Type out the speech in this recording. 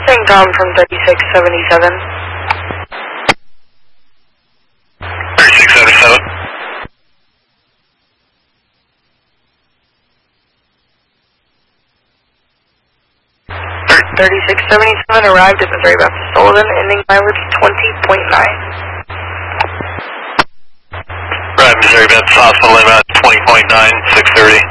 St. Tom from 3677. 3677. 3677 arrived at Missouri Baptist Sullivan, ending mileage 20.9. Right, Missouri Baptist Hospital, about 20.9, 630.